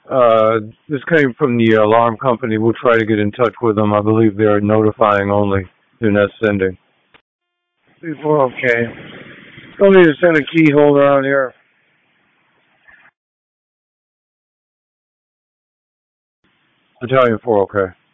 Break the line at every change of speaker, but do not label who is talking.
This came from the alarm company. We'll try to get in touch with them. I believe they're notifying only. They're not sending.
Before, okay. Don't need to send a key holder out here.
Italian 4, okay.